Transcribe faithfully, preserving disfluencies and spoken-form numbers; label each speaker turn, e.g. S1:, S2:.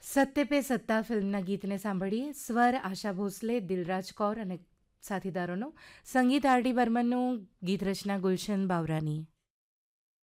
S1: સત્ય pay સત્તા ફિલ્મના ગીતને સાંભળીએ. સ્વર આશા ભોસલે, દિલરાજ કૌર અને સાથીદારોનો, સંગીત આર ડી બર્મનનું, ગીત રચના ગુલશન બાવરાની.